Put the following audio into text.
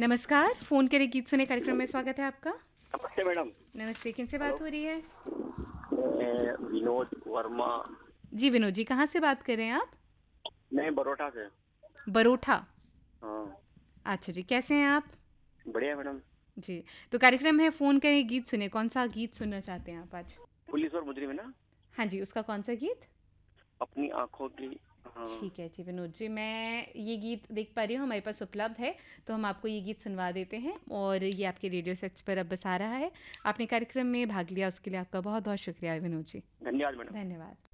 नमस्कार, फ़ोन करे गीत सुने कार्यक्रम में स्वागत है आपका। नमस्ते मैडम। नमस्ते, किनसे हेलो। बात हो रही है? मैं विनोद वर्मा। जी, विनोद जी, कहाँ से बात कर रहे हैं आप? मैं बरोटा से। बरोठा। हाँ। अच्छा जी, कैसे हैं आप? बढ़िया मैडम। जी, तो कार्यक्रम है फ़ोन करे गीत सुने, कौन-सा गीत सुनना चाहते हैं आप आज? पुलिस और मुजरिम है ना। हाँ जी, उसका कौन-सा गीत? अपनी आंखों की। हाँ। ठीक है जी, विनोद जी, मैं ये गीत देख पा रही हूँ हमारे पास उपलब्ध है, तो हम आपको ये गीत सुनवा देते हैं और ये आपके रेडियो सेट्स पर अब बस आ रहा है। आपने कार्यक्रम में भाग लिया उसके लिए आपका बहुत-बहुत शुक्रिया विनोद जी। धन्यवाद मैडम। धन्यवाद।